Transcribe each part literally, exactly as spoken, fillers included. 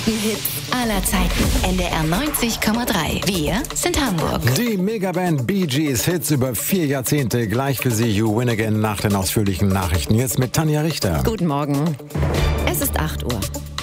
besten Hits aller Zeiten. N D R neunzig Komma drei. Wir sind Hamburg. Die Megaband Bee Gees, Hits über vier Jahrzehnte. Gleich für Sie You Win Again nach den ausführlichen Nachrichten. Jetzt mit Tanja Richter. Guten Morgen. Es ist acht Uhr.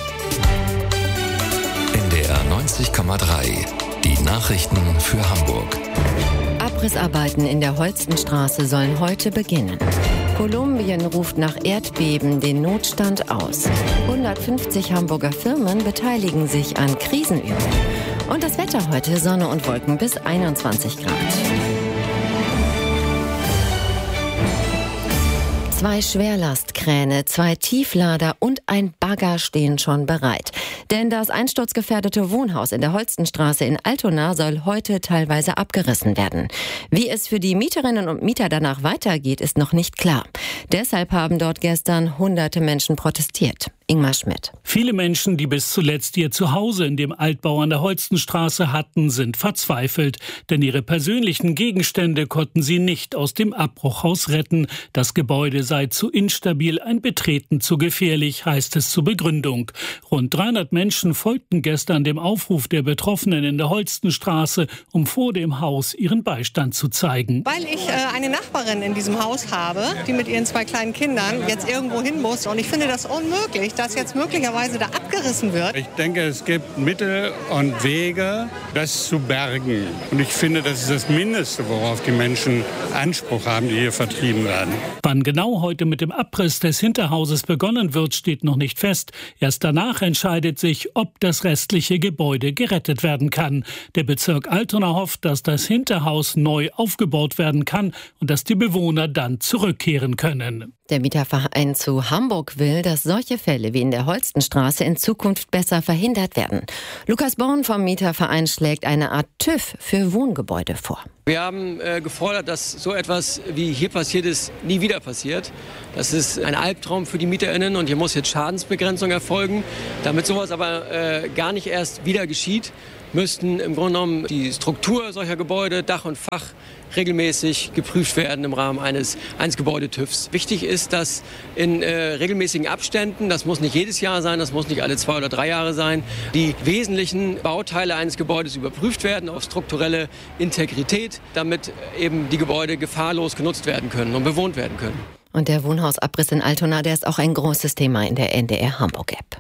N D R neunzig Komma drei. Die Nachrichten für Hamburg. Abrissarbeiten in der Holstenstraße sollen heute beginnen. Kolumbien ruft nach Erdbeben den Notstand aus. hundertfünfzig Hamburger Firmen beteiligen sich an Krisenübungen. Und das Wetter heute: Sonne und Wolken bis einundzwanzig Grad. Zwei Schwerlastkräne, zwei Tieflader und ein Bagger stehen schon bereit. Denn das einsturzgefährdete Wohnhaus in der Holstenstraße in Altona soll heute teilweise abgerissen werden. Wie es für die Mieterinnen und Mieter danach weitergeht, ist noch nicht klar. Deshalb haben dort gestern hunderte Menschen protestiert. Ingmar Schmidt. Viele Menschen, die bis zuletzt ihr Zuhause in dem Altbau an der Holstenstraße hatten, sind verzweifelt. Denn ihre persönlichen Gegenstände konnten sie nicht aus dem Abbruchhaus retten. Das Gebäude sei zu instabil, ein Betreten zu gefährlich, heißt es zur Begründung. Rund dreihundert Menschen folgten gestern dem Aufruf der Betroffenen in der Holstenstraße, um vor dem Haus ihren Beistand zu zeigen. Weil ich äh, eine Nachbarin in diesem Haus habe, die mit ihren zwei kleinen Kindern jetzt irgendwo hin muss. Und ich finde das unmöglich, dass jetzt möglicherweise da abgerissen wird. Ich denke, es gibt Mittel und Wege, das zu bergen. Und ich finde, das ist das Mindeste, worauf die Menschen Anspruch haben, die hier vertrieben werden. Wann genau heute mit dem Abriss des Hinterhauses begonnen wird, steht noch nicht fest. Erst danach entscheidet sich, ob das restliche Gebäude gerettet werden kann. Der Bezirk Altona hofft, dass das Hinterhaus neu aufgebaut werden kann und dass die Bewohner dann zurückkehren können. Der Mieterverein zu Hamburg will, dass solche Fälle wie in der Holstenstraße in Zukunft besser verhindert werden. Lukas Born vom Mieterverein schlägt eine Art TÜV für Wohngebäude vor. Wir haben äh, gefordert, dass so etwas wie hier passiert ist, nie wieder passiert. Das ist ein Albtraum für die MieterInnen und hier muss jetzt Schadensbegrenzung erfolgen. Damit sowas aber äh, gar nicht erst wieder geschieht, müssten im Grunde genommen die Struktur solcher Gebäude, Dach und Fach, regelmäßig geprüft werden im Rahmen eines, eines Gebäude-TÜVs. Wichtig ist, dass in äh, regelmäßigen Abständen, das muss nicht jedes Jahr sein, das muss nicht alle zwei oder drei Jahre sein, die wesentlichen Bauteile eines Gebäudes überprüft werden auf strukturelle Integrität, damit eben die Gebäude gefahrlos genutzt werden können und bewohnt werden können. Und der Wohnhausabriss in Altona, der ist auch ein großes Thema in der N D R Hamburg-App.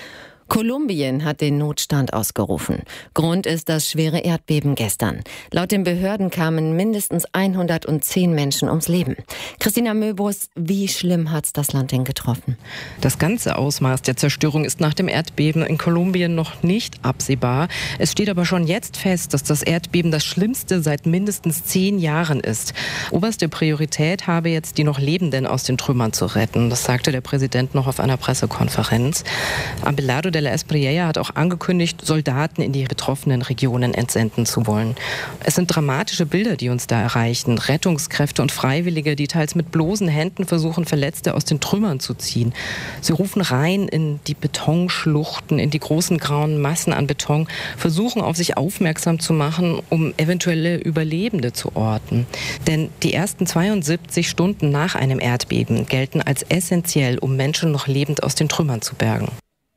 Kolumbien hat den Notstand ausgerufen. Grund ist das schwere Erdbeben gestern. Laut den Behörden kamen mindestens hundertzehn Menschen ums Leben. Christina Möbus, wie schlimm hat's das Land denn getroffen? Das ganze Ausmaß der Zerstörung ist nach dem Erdbeben in Kolumbien noch nicht absehbar. Es steht aber schon jetzt fest, dass das Erdbeben das schlimmste seit mindestens zehn Jahren ist. Oberste Priorität habe jetzt, die noch Lebenden aus den Trümmern zu retten. Das sagte der Präsident noch auf einer Pressekonferenz. Abelardo de la Espriella hat auch angekündigt, Soldaten in die betroffenen Regionen entsenden zu wollen. Es sind dramatische Bilder, die uns da erreichen. Rettungskräfte und Freiwillige, die teils mit bloßen Händen versuchen, Verletzte aus den Trümmern zu ziehen. Sie rufen rein in die Betonschluchten, in die großen grauen Massen an Beton, versuchen auf sich aufmerksam zu machen, um eventuelle Überlebende zu orten. Denn die ersten zweiundsiebzig Stunden nach einem Erdbeben gelten als essentiell, um Menschen noch lebend aus den Trümmern zu bergen.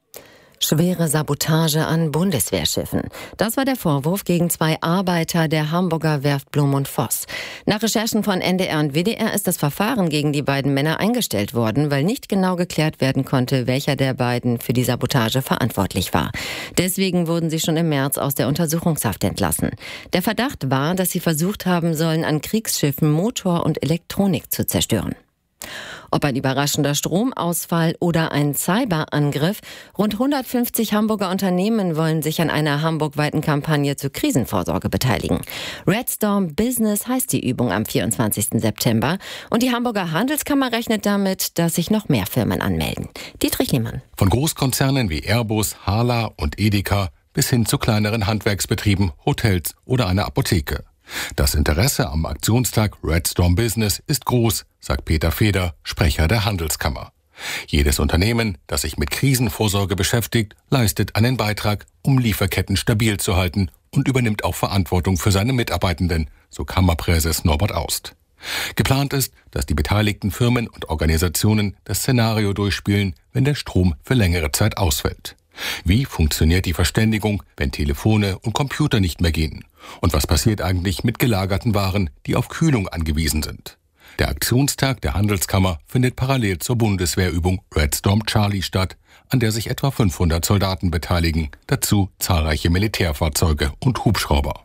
Schwere Sabotage an Bundeswehrschiffen. Das war der Vorwurf gegen zwei Arbeiter der Hamburger Werft Blum und Voss. Nach Recherchen von N D R und W D R ist das Verfahren gegen die beiden Männer eingestellt worden, weil nicht genau geklärt werden konnte, welcher der beiden für die Sabotage verantwortlich war. Deswegen wurden sie schon im März aus der Untersuchungshaft entlassen. Der Verdacht war, dass sie versucht haben sollen, an Kriegsschiffen Motor und Elektronik zu zerstören. Ob ein überraschender Stromausfall oder ein Cyberangriff, rund hundertfünfzig Hamburger Unternehmen wollen sich an einer hamburgweiten Kampagne zur Krisenvorsorge beteiligen. Red Storm Business heißt die Übung am vierundzwanzigsten September und die Hamburger Handelskammer rechnet damit, dass sich noch mehr Firmen anmelden. Dietrich Lehmann. Von Großkonzernen wie Airbus, Hala und Edeka bis hin zu kleineren Handwerksbetrieben, Hotels oder einer Apotheke. Das Interesse am Aktionstag Red Storm Business ist groß, sagt Peter Feder, Sprecher der Handelskammer. Jedes Unternehmen, das sich mit Krisenvorsorge beschäftigt, leistet einen Beitrag, um Lieferketten stabil zu halten und übernimmt auch Verantwortung für seine Mitarbeitenden, so Kammerpräses Norbert Aust. Geplant ist, dass die beteiligten Firmen und Organisationen das Szenario durchspielen, wenn der Strom für längere Zeit ausfällt. Wie funktioniert die Verständigung, wenn Telefone und Computer nicht mehr gehen? Und was passiert eigentlich mit gelagerten Waren, die auf Kühlung angewiesen sind? Der Aktionstag der Handelskammer findet parallel zur Bundeswehrübung Red Storm Charlie statt, an der sich etwa fünfhundert Soldaten beteiligen, dazu zahlreiche Militärfahrzeuge und Hubschrauber.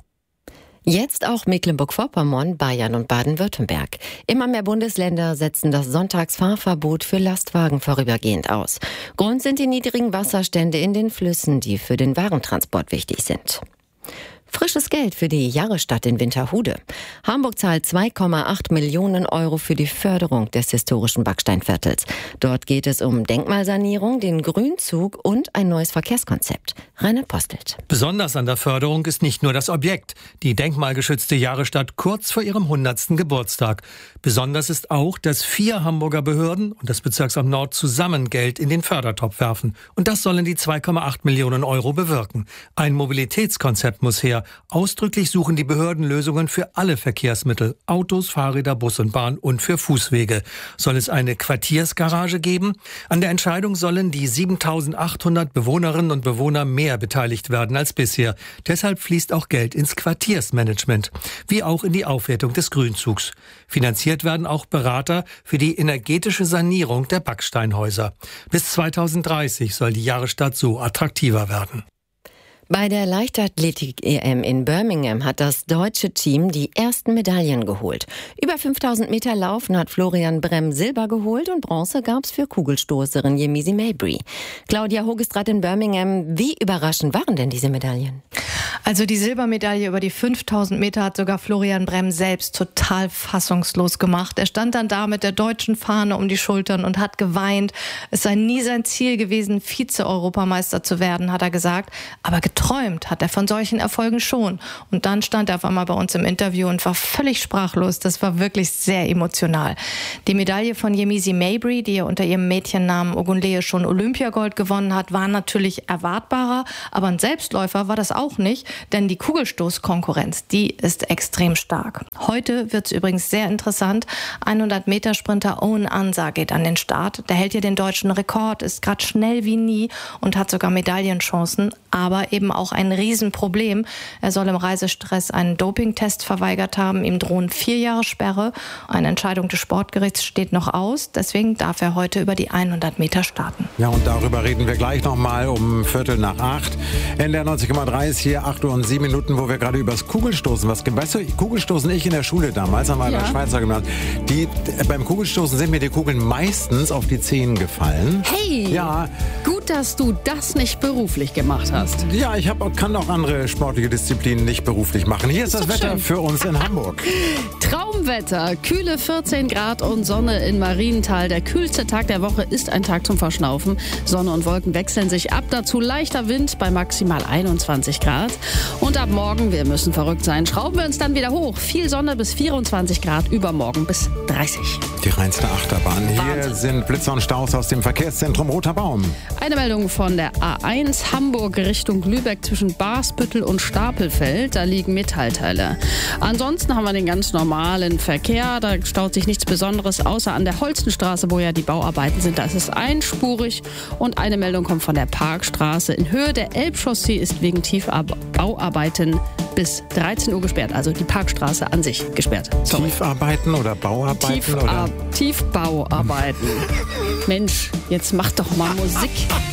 Jetzt auch Mecklenburg-Vorpommern, Bayern und Baden-Württemberg. Immer mehr Bundesländer setzen das Sonntagsfahrverbot für Lastwagen vorübergehend aus. Grund sind die niedrigen Wasserstände in den Flüssen, die für den Warentransport wichtig sind. Frisches Geld für die Jahrestadt in Winterhude. Hamburg zahlt zwei Komma acht Millionen Euro für die Förderung des historischen Backsteinviertels. Dort geht es um Denkmalsanierung, den Grünzug und ein neues Verkehrskonzept. Reinhard Postelt. Besonders an der Förderung ist nicht nur das Objekt, die denkmalgeschützte Jahrestadt kurz vor ihrem hundertsten Geburtstag. Besonders ist auch, dass vier Hamburger Behörden und das Bezirksamt Nord zusammen Geld in den Fördertopf werfen. Und das sollen die zwei Komma acht Millionen Euro bewirken. Ein Mobilitätskonzept muss her. Ausdrücklich suchen die Behörden Lösungen für alle Verkehrsmittel, Autos, Fahrräder, Bus und Bahn und für Fußwege. Soll es eine Quartiersgarage geben? An der Entscheidung sollen die siebentausendachthundert Bewohnerinnen und Bewohner mehr beteiligt werden als bisher. Deshalb fließt auch Geld ins Quartiersmanagement, wie auch in die Aufwertung des Grünzugs. Finanziert werden auch Berater für die energetische Sanierung der Backsteinhäuser. Bis zweitausenddreißig soll die Jahrestadt so attraktiver werden. Bei der Leichtathletik-E M in Birmingham hat das deutsche Team die ersten Medaillen geholt. Über fünftausend Meter Laufen hat Florian Bremm Silber geholt und Bronze gab's für Kugelstoßerin Yemisi Mabry. Claudia Hogestrat in Birmingham, wie überraschend waren denn diese Medaillen? Also die Silbermedaille über die fünftausend Meter hat sogar Florian Bremm selbst total fassungslos gemacht. Er stand dann da mit der deutschen Fahne um die Schultern und hat geweint. Es sei nie sein Ziel gewesen, Vize-Europameister zu werden, hat er gesagt. Aber geträumt hat er von solchen Erfolgen schon. Und dann stand er auf einmal bei uns im Interview und war völlig sprachlos. Das war wirklich sehr emotional. Die Medaille von Yemisi Mabry, die ja unter ihrem Mädchennamen Ogunleye schon Olympiagold gewonnen hat, war natürlich erwartbarer. Aber ein Selbstläufer war das auch nicht, denn die Kugelstoßkonkurrenz, die ist extrem stark. Heute wird es übrigens sehr interessant. hundert Meter Sprinter Owen Ansah geht an den Start. Der hält ja den deutschen Rekord, ist gerade schnell wie nie und hat sogar Medaillenchancen, aber eben auch ein Riesenproblem. Er soll im Reisestress einen Dopingtest verweigert haben. Ihm drohen vier Jahre Sperre. Eine Entscheidung des Sportgerichts steht noch aus. Deswegen darf er heute über die hundert Meter starten. Ja, und darüber reden wir gleich nochmal um Viertel nach acht. N D R neunzig Komma drei ist hier, acht Uhr und sieben Minuten, wo wir gerade über das Kugelstoßen was... Weißt du, Kugelstoßen ich in der Schule damals, haben wir ja. bei Schweizer gemacht. Die, beim Kugelstoßen sind mir die Kugeln meistens auf die Zehen gefallen. Hey! Ja. Gut, dass du das nicht beruflich gemacht hast. Ja, ich hab, kann auch andere sportliche Disziplinen nicht beruflich machen. Hier ist, ist das Wetter schön für uns in Hamburg. Traumwetter, kühle vierzehn Grad und Sonne in Marienthal. Der kühlste Tag der Woche ist ein Tag zum Verschnaufen. Sonne und Wolken wechseln sich ab, dazu leichter Wind bei maximal einundzwanzig Grad. Und ab morgen, wir müssen verrückt sein, schrauben wir uns dann wieder hoch. Viel Sonne bis vierundzwanzig Grad, übermorgen bis dreißig. Die reinste Achterbahn. Hier Wahnsinn. Sind Blitzer und Staus aus dem Verkehrszentrum Roter Baum. Eine Meldung von der A eins Hamburg Richtung Lübeck zwischen Basbüttel und Stapelfeld. Da liegen Metallteile. Ansonsten haben wir den ganz normalen Verkehr. Da staut sich nichts Besonderes, außer an der Holstenstraße, wo ja die Bauarbeiten sind. Da ist es einspurig. Und eine Meldung kommt von der Parkstraße. In Höhe der Elbchaussee ist wegen Tiefbauarbeiten bis dreizehn Uhr gesperrt. Also die Parkstraße an sich gesperrt. Sorry. Tiefarbeiten oder Bauarbeiten? Tief, oder? Äh, Tiefbauarbeiten. Mensch, jetzt mach doch mal Musik.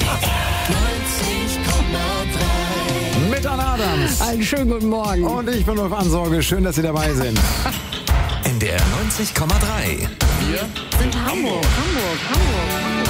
Mit Anna Adams. Einen schönen guten Morgen. Und ich bin auf Ansorge. Schön, dass Sie dabei sind. N D R neunzig Komma drei. Wir sind Hamburg. Hamburg, Hamburg, Hamburg.